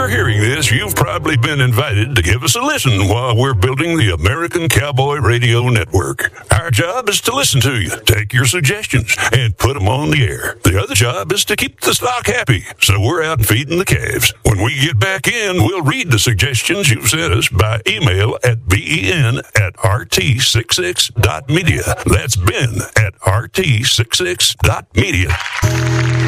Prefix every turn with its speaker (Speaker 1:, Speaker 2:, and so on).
Speaker 1: hearing this, you've probably been invited to give us a listen while we're building the American Cowboy Radio Network. Our job is to listen to you, take your suggestions, and put them on the air. The other job is to keep the stock happy, so we're out feeding the calves. When we get back in, we'll read the suggestions you've sent us by email at ben@rt66.media. That's ben@rt66.media.